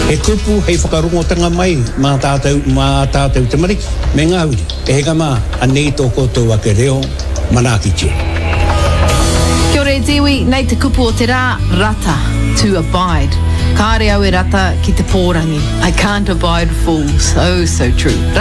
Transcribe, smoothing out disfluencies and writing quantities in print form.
He kupu hei whakarungotanga mai mā tātou te mariki. Me ngāuri, e heka mā, anei tō koutou ake reo, manaki te. Kia ora e Tiwi, nei te kupu o te rā, rata, to abide. Kāre au e rata ki te pōrangi. I can't abide fools. Oh, so true.